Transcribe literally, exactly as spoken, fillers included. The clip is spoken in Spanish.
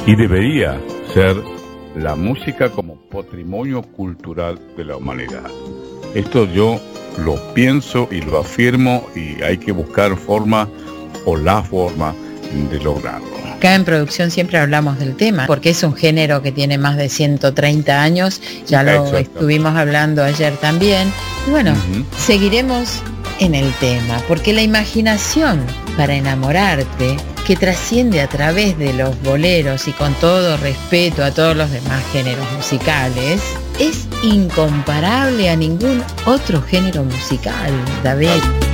y debería ser la música como patrimonio cultural de la humanidad. Esto yo lo pienso y lo afirmo, y hay que buscar forma o la forma de lograrlo. Acá en producción siempre hablamos del tema, porque es un género que tiene más de ciento treinta años, ya lo estuvimos hablando ayer también, y bueno, uh-huh. seguiremos en el tema, porque la imaginación para enamorarte, que trasciende a través de los boleros y con todo respeto a todos los demás géneros musicales, es incomparable a ningún otro género musical, David.